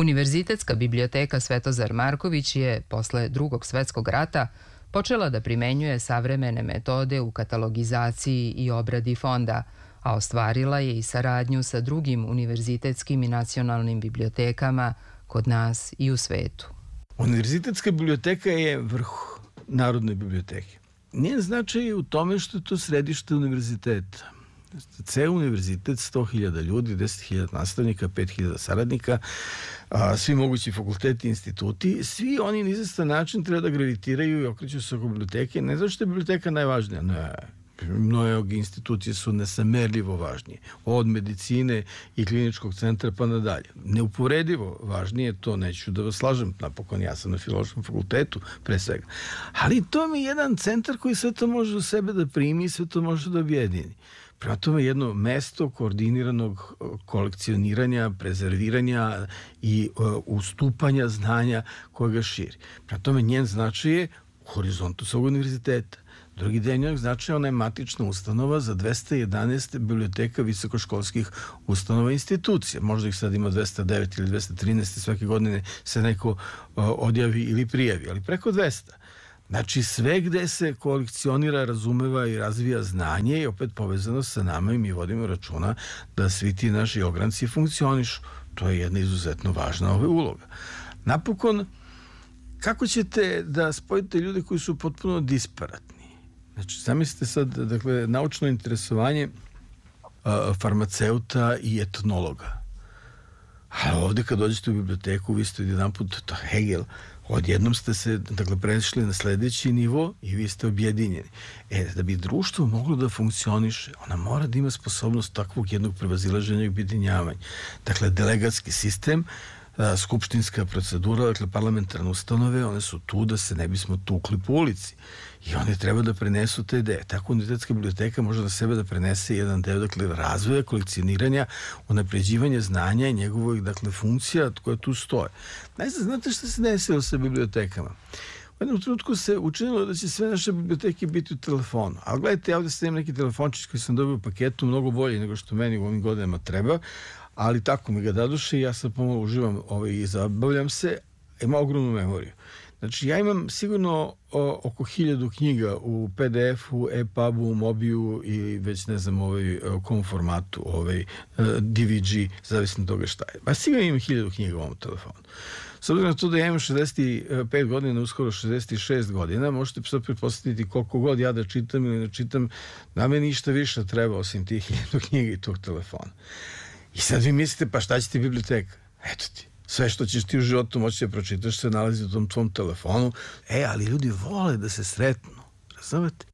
Univerzitetska biblioteka Svetozar Marković je, posle Drugog svetskog rata, počela da primenjuje savremene metode u katalogizaciji i obradi fonda, a ostvarila je i saradnju sa drugim univerzitetskim i nacionalnim bibliotekama kod nas i u svetu. Univerzitetska biblioteka je vrh Narodne biblioteke. Njen značaj je u tome što je to središte univerziteta. Ceo univerzitet, 100.000 ljudi, 10.000 nastavnika, 5.000 saradnika, svi mogući fakulteti i instituti, svi oni na izvestan način treba da gravitiraju i okreću se oko biblioteke. Ne zato što je biblioteka najvažnija, ne. Mnoge institucije su nesamerljivo važnije, od medicine i kliničkog centra pa nadalje. Neuporedivo važnije, to neću da vas slažem, napokon ja sam na Filološkom fakultetu pre svega. Ali to mi je jedan centar koji sve to može u sebe da primi i sve to može da objedini. Prema tome jedno mesto koordiniranog kolekcioniranja, prezerviranja i ustupanja znanja koje ga širi. Prema tome njen značaj je u horizontu svog univerziteta. Drugi deo njenog značaja, ona je matična ustanova za 211 biblioteka visokoškolskih ustanova i institucija. Možda ih sad ima 209 ili 213 i svake godine se neko odjavi ili prijavi, ali preko 200. Znači sve gde se kolekcionira, razumeva i razvija znanje i opet povezano sa nama i mi vodimo računa da svi ti naši ogranci funkcionišu. To je jedna izuzetno važna uloga. Napokon, kako ćete da spojite ljude koji su potpuno disparatni? Znači, zamislite sad, dakle, naučno interesovanje farmaceuta i etnologa. A ovde kad dođete u biblioteku, vi ste jedan put, to Hegel, odjednom ste se, dakle, prešli na sledeći nivo i vi ste objedinjeni. Da bi društvo moglo da funkcioniše, ona mora da ima sposobnost takvog jednog prevazilaženja i objedinjavanja. Dakle, delegatski sistem, skupštinska procedura, dakle parlamentarne ustanove, one su tu da se ne bismo tukli po ulici i one treba da prenesu te ideje. Tako univerzitetska biblioteka može na sebe da prenese jedan deo, dakle, razvoja, kolekcioniranja, unapređivanja znanja i njegovih, dakle, funkcija koje tu stoje. Znate šta se desilo sa bibliotekama? U jednom trenutku se učinilo da će sve naše biblioteke biti u telefonu. Ali gledajte, ja ovde sam imam neki telefončić koji sam dobio u paketu, mnogo bolji nego što meni u ovim godinama treba, ali tako mi ga daduše i ja sad pomalo uživam i zabavljam se, ima ogromnu memoriju. Znači, ja imam sigurno oko 1000 knjiga u PDF-u, EPUB-u, Mobiju i već ne znam kom formatu, DVG, zavisno toga šta je. Pa sigurno imam 1000 knjiga u ovom telefonu. S obzirom na to da ja imam 65 godina, uskoro 66 godina, možete sad pretpostaviti koliko god ja da čitam ili ne čitam, da me ništa više treba osim tih 1000 knjiga i tog telefona. I sad vi mislite, pa šta će ti biblioteka? Eto ti. Sve što ćeš ti u životu moći da pročitaš se nalazi u tom tvom telefonu. Ali ljudi vole da se sretnu. Razumete?